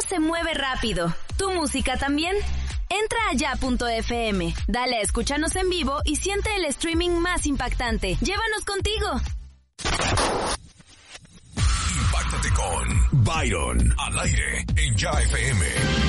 se mueve rápido. ¿Tu música también? Entra a ya.fm, dale a escúchanos en vivo y siente el streaming más impactante. ¡Llévanos contigo! Impáctate con Byron al aire en Ya FM.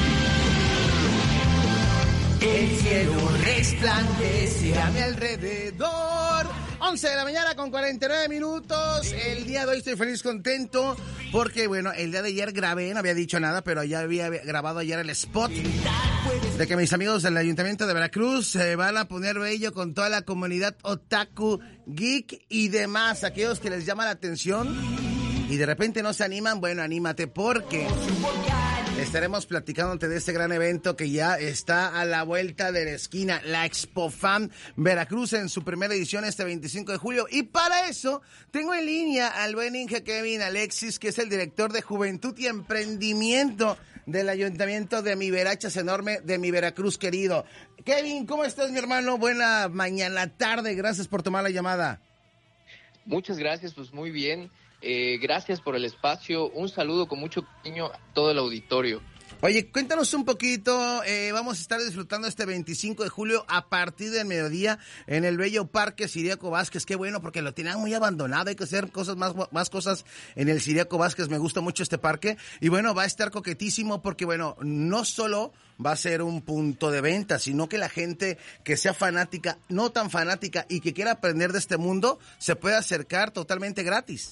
El cielo resplandece a mi alrededor. 11 de la mañana con 49 minutos. El día de hoy estoy feliz, contento, porque bueno, el día de ayer grabé, no había dicho nada, pero ya había grabado ayer el spot de que mis amigos del Ayuntamiento de Veracruz se van a poner bello con toda la comunidad otaku, geek y demás, aquellos que les llama la atención y de repente no se animan. Bueno, anímate, porque estaremos platicándote de este gran evento que ya está a la vuelta de la esquina, la ExpoFan Veracruz en su primera edición este 25 de julio. Y para eso tengo en línea al buen Inge Kevin Alexis, que es el director de Juventud y Emprendimiento del Ayuntamiento de mi Verachas enorme, de mi Veracruz querido. Kevin, ¿cómo estás, mi hermano? Buena mañana, tarde, gracias por tomar la llamada. Muchas gracias, pues muy bien. Gracias por el espacio, un saludo con mucho cariño a todo el auditorio. Oye, cuéntanos un poquito, vamos a estar disfrutando este 25 de julio a partir del mediodía en el bello Parque Ciriaco Vázquez. Qué bueno, porque lo tenían muy abandonado, hay que hacer más cosas en el Ciriaco Vázquez. Me gusta mucho este parque y bueno, va a estar coquetísimo porque bueno, no solo va a ser un punto de venta, sino que la gente que sea fanática, no tan fanática y que quiera aprender de este mundo, se puede acercar totalmente gratis.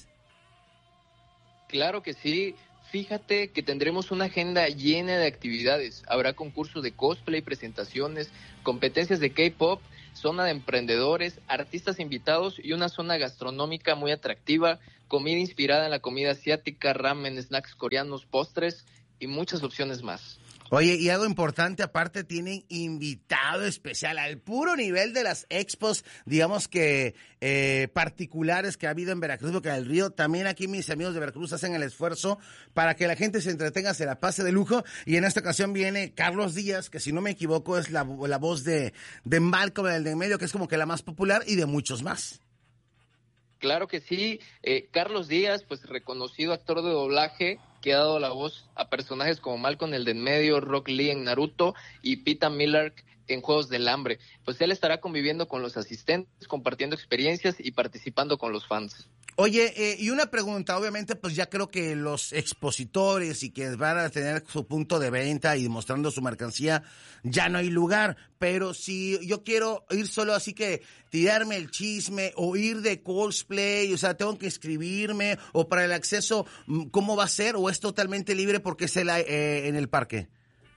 Claro que sí, fíjate que tendremos una agenda llena de actividades, habrá concursos de cosplay, presentaciones, competencias de K-pop, zona de emprendedores, artistas invitados y una zona gastronómica muy atractiva, comida inspirada en la comida asiática, ramen, snacks coreanos, postres y muchas opciones más. Oye, y algo importante, aparte tienen invitado especial al puro nivel de las expos, digamos que particulares que ha habido en Veracruz, porque en el Río también aquí mis amigos de Veracruz hacen el esfuerzo para que la gente se entretenga, se la pase de lujo, y en esta ocasión viene Carlos Díaz, que si no me equivoco es la voz de Malcolm, el de en medio, que es como que la más popular, y de muchos más. Claro que sí, Carlos Díaz, pues reconocido actor de doblaje, que ha dado la voz a personajes como Malcolm el de en medio, Rock Lee en Naruto y Peeta Miller en Juegos del Hambre. Pues él estará conviviendo con los asistentes, compartiendo experiencias y participando con los fans. Oye, y una pregunta, obviamente pues ya creo que los expositores y que van a tener su punto de venta y mostrando su mercancía, ya no hay lugar, pero si yo quiero ir solo así que tirarme el chisme o ir de cosplay, o sea, tengo que inscribirme, o para el acceso, ¿cómo va a ser? ¿O es totalmente libre porque es en el parque?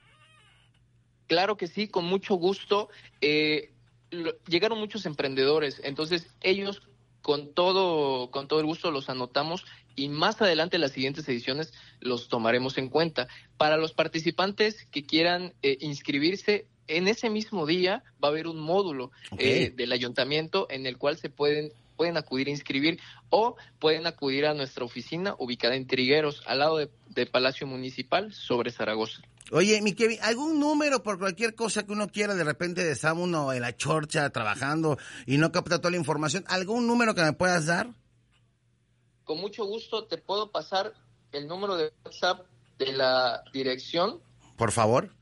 Claro que sí, con mucho gusto. Llegaron muchos emprendedores, entonces ellos con todo el gusto los anotamos y más adelante en las siguientes ediciones los tomaremos en cuenta. Para los participantes que quieran inscribirse, en ese mismo día va a haber un módulo del ayuntamiento en el cual se pueden acudir a inscribir o pueden acudir a nuestra oficina ubicada en Trigueros, al lado de Palacio Municipal, sobre Zaragoza. Oye, mi Kevin, ¿algún número por cualquier cosa que uno quiera? De repente está uno en la chorcha trabajando y no capta toda la información. ¿Algún número que me puedas dar? Con mucho gusto te puedo pasar el número de WhatsApp de la dirección. Por favor.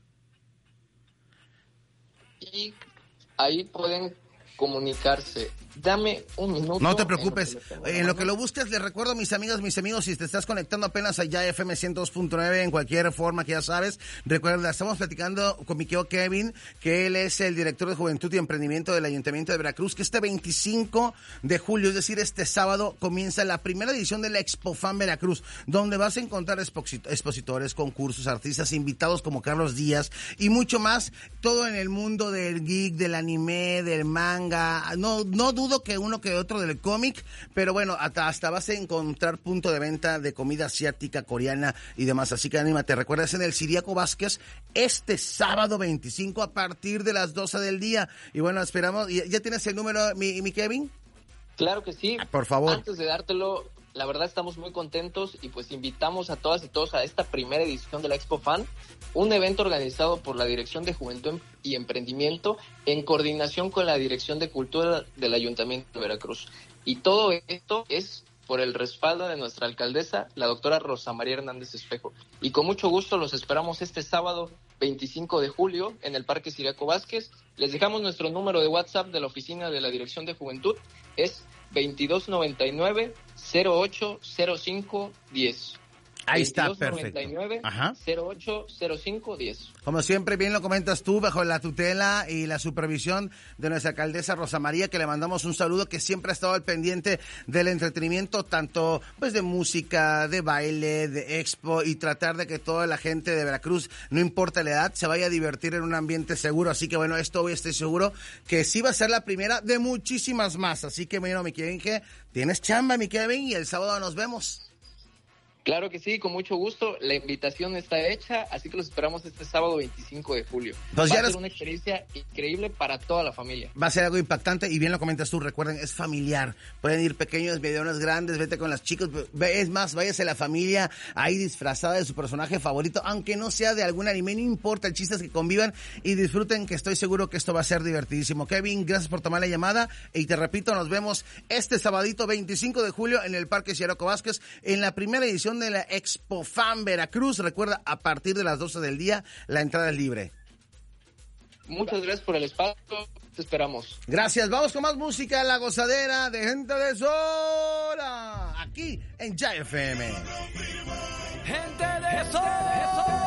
Y ahí pueden comunicarse. Dame un minuto. No te preocupes. En lo que lo busques, les recuerdo a mis amigas, mis amigos, si te estás conectando apenas a Ya FM 102.9 en cualquier forma que ya sabes, recuerda, estamos platicando con mi querido Kevin, que él es el director de Juventud y Emprendimiento del Ayuntamiento de Veracruz, que este 25 de julio, es decir, este sábado, comienza la primera edición de la ExpoFan Veracruz, donde vas a encontrar expositores, concursos, artistas, invitados como Carlos Díaz y mucho más, todo en el mundo del geek, del anime, del manga. No dudo que uno que otro del cómic, pero bueno, hasta vas a encontrar punto de venta de comida asiática, coreana y demás, así que anímate. Recuerda, en el Ciriaco Vázquez este sábado 25 a partir de las 12 del día, y bueno, esperamos. ¿Ya tienes el número, mi Kevin? Claro que sí. Por favor. Antes de dártelo, la verdad estamos muy contentos y pues invitamos a todas y todos a esta primera edición de la ExpoFan, un evento organizado por la Dirección de Juventud y Emprendimiento en coordinación con la Dirección de Cultura del Ayuntamiento de Veracruz. Y todo esto es por el respaldo de nuestra alcaldesa, la doctora Rosa María Hernández Espejo. Y con mucho gusto los esperamos este sábado 25 de julio en el Parque Ciriaco Vázquez. Les dejamos nuestro número de WhatsApp de la oficina de la Dirección de Juventud, es 2299-080510. Ahí está, perfecto. 080510. Como siempre, bien lo comentas tú, bajo la tutela y la supervisión de nuestra alcaldesa Rosa María, que le mandamos un saludo, que siempre ha estado al pendiente del entretenimiento, tanto pues de música, de baile, de expo, y tratar de que toda la gente de Veracruz, no importa la edad, se vaya a divertir en un ambiente seguro. Así que bueno, esto hoy estoy seguro que sí va a ser la primera de muchísimas más. Así que bueno, mi Kevin, que tienes chamba, mi Kevin, y el sábado nos vemos. Claro que sí, con mucho gusto. La invitación está hecha, así que los esperamos este sábado 25 de julio. Pues va a ser una experiencia increíble para toda la familia. Va a ser algo impactante y bien lo comentas tú. Recuerden, es familiar. Pueden ir pequeños, medianos, grandes, vete con las chicas. Es más, váyase la familia ahí disfrazada de su personaje favorito, aunque no sea de algún anime, no importa. El chiste es que convivan y disfruten, que estoy seguro que esto va a ser divertidísimo. Kevin, gracias por tomar la llamada y te repito, nos vemos este sabadito 25 de julio en el Parque Ciriaco Vázquez en la primera edición de la Expo Fan Veracruz. Recuerda, a partir de las 12 del día, la entrada es libre. Muchas gracias por el espacio, te esperamos. Gracias, vamos con más música, la gozadera de Gente de Zona, aquí en Ya FM. Gente de Zona.